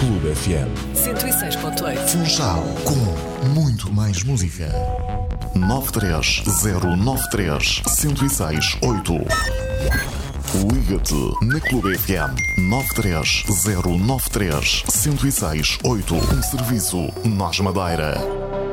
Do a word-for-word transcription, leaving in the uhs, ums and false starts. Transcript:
Clube F M. cento e seis ponto oito. Funchal, com muito mais música. nove três zero nove três, um zero seis oito. Liga-te na Clube F M nove três zero nove três, um zero seis oito. Um serviço Nós Madeira.